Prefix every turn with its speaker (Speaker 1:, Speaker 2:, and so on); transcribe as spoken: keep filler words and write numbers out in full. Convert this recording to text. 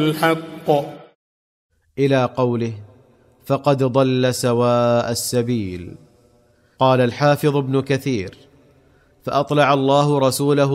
Speaker 1: الحق
Speaker 2: إلى قوله فقد ضل سواء السبيل. قال الحافظ ابن كثير: فأطلع الله رسوله